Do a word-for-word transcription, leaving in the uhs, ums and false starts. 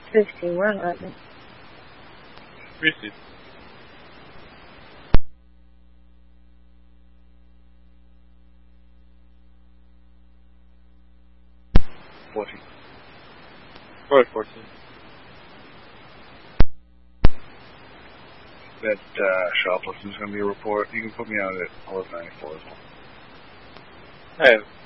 fifteen, we're on Rutland. Receive. fourteen. Road fourteen. That uh, shoplifting is going to be a report. You can put me out at eleven ninety-four as well. I have